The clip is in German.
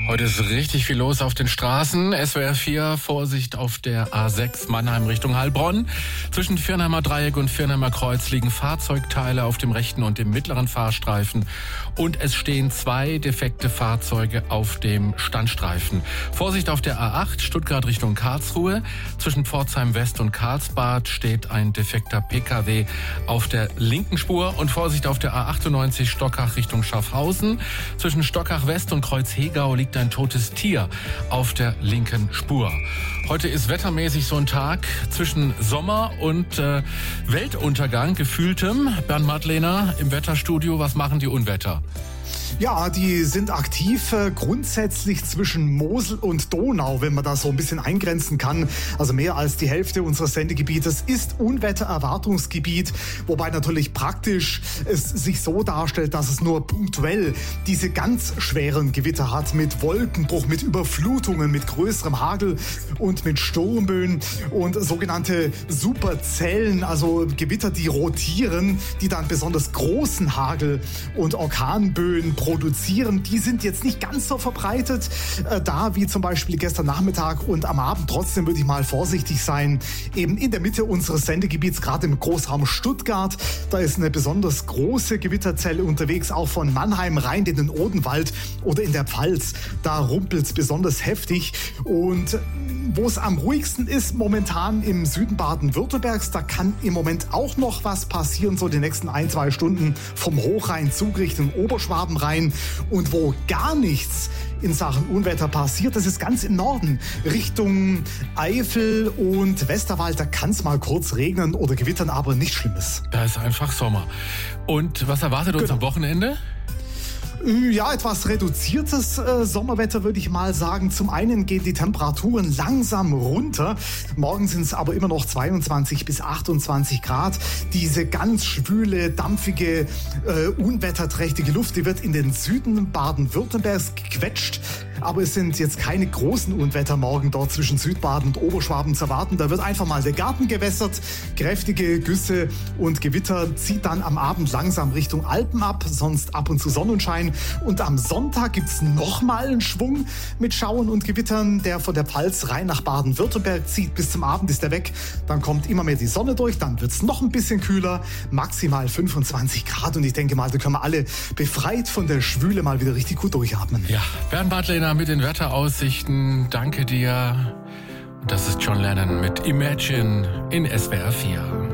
Heute ist richtig viel los auf den Straßen. SWR 4, Vorsicht auf der A6 Mannheim Richtung Heilbronn. Zwischen Viernheimer Dreieck und Viernheimer Kreuz liegen Fahrzeugteile auf dem rechten und dem mittleren Fahrstreifen. Und es stehen 2 defekte Fahrzeuge auf dem Standstreifen. Vorsicht auf der A8 Stuttgart Richtung Karlsruhe. Zwischen Pforzheim West und Karlsbad steht ein defekter Pkw auf der linken Spur. Und Vorsicht auf der A98 Stockach Richtung Schaffhausen. Zwischen Stockach West und Kreuz-Hegau liegt ein totes Tier auf der linken Spur. Heute ist wettermäßig so ein Tag zwischen Sommer und Weltuntergang, gefühltem. Bernd Madlener im Wetterstudio, was machen die Unwetter? Ja, die sind aktiv grundsätzlich zwischen Mosel und Donau, wenn man das so ein bisschen eingrenzen kann. Also mehr als die Hälfte unseres Sendegebietes ist Unwettererwartungsgebiet, wobei natürlich praktisch es sich so darstellt, dass es nur punktuell diese ganz schweren Gewitter hat mit Wolkenbruch, mit Überflutungen, mit größerem Hagel und mit Sturmböen und sogenannte Superzellen, also Gewitter, die rotieren, die dann besonders großen Hagel und Orkanböen produzieren. Die sind jetzt nicht ganz so verbreitet da wie zum Beispiel gestern Nachmittag und am Abend. Trotzdem würde ich mal vorsichtig sein. Eben in der Mitte unseres Sendegebiets, gerade im Großraum Stuttgart, da ist eine besonders große Gewitterzelle unterwegs, auch von Mannheim rein in den Odenwald oder in der Pfalz. Da rumpelt es besonders heftig. Und wo es am ruhigsten ist momentan im Süden Baden-Württembergs, da kann im Moment auch noch was passieren, so die nächsten 1-2 Stunden vom Hochrhein-Zug Richtung Oberschwaben-Rhein. Und wo gar nichts in Sachen Unwetter passiert, das ist ganz im Norden, Richtung Eifel und Westerwald. Da kann es mal kurz regnen oder gewittern, aber nichts Schlimmes. Da ist einfach Sommer. Und was erwartet uns am Wochenende? Ja, etwas reduziertes Sommerwetter würde ich mal sagen. Zum einen gehen die Temperaturen langsam runter. Morgen sind es aber immer noch 22 bis 28 Grad. Diese ganz schwüle, dampfige, unwetterträchtige Luft, die wird in den Süden Baden-Württembergs gequetscht. Aber es sind jetzt keine großen Unwetter morgen dort zwischen Südbaden und Oberschwaben zu erwarten. Da wird einfach mal der Garten gewässert. Kräftige Güsse und Gewitter zieht dann am Abend langsam Richtung Alpen ab. Sonst ab und zu Sonnenschein. Und am Sonntag gibt's nochmal einen Schwung mit Schauern und Gewittern, der von der Pfalz rein nach Baden-Württemberg zieht. Bis zum Abend ist er weg. Dann kommt immer mehr die Sonne durch. Dann wird's noch ein bisschen kühler. Maximal 25 Grad. Und ich denke mal, da können wir alle befreit von der Schwüle mal wieder richtig gut durchatmen. Ja, Bernd Madlener mit den Wetteraussichten. Danke dir. Das ist John Lennon mit Imagine in SWR 4.